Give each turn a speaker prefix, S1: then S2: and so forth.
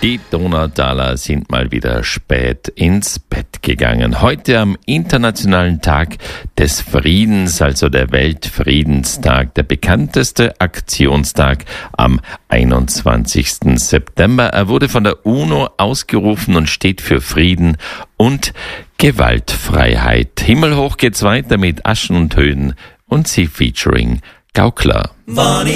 S1: Die Donaudaler sind mal wieder spät ins Bett gegangen. Heute am Internationalen Tag des Friedens, also der Weltfriedenstag, der bekannteste Aktionstag am 21. September. Er wurde von der UNO ausgerufen und steht für Frieden und Gewaltfreiheit. Himmelhoch geht's weiter mit Aschen und Höhen und sie featuring Gaukler.